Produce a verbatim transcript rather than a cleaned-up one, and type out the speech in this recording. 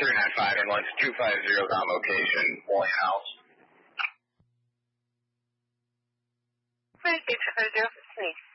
three nine five and one two five zero on location, William House. three six five zero, Sneak.